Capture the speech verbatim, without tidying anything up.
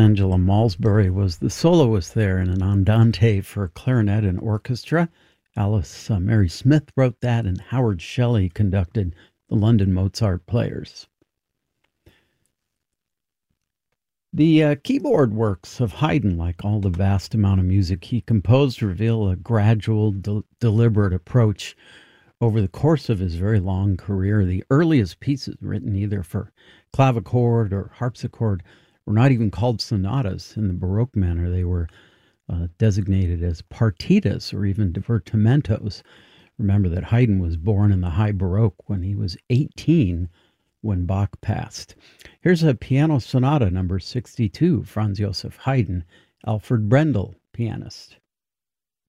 Angela Malsbury was the soloist there in an andante for clarinet and orchestra. Alice uh, Mary Smith wrote that, and Howard Shelley conducted the London Mozart Players. The uh, keyboard works of Haydn, like all the vast amount of music he composed, reveal a gradual, de- deliberate approach over the course of his very long career. The earliest pieces written either for clavichord or harpsichord were not even called sonatas in the Baroque manner. They were uh, designated as partitas or even divertimentos. Remember that Haydn was born in the High Baroque when he was eighteen when Bach passed. Here's a piano sonata number sixty-two, Franz Joseph Haydn, Alfred Brendel, pianist.